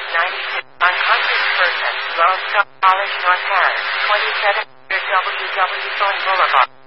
96, unconscious person, Roscoe College, North Harris, 2700 WW Thorn Boulevard.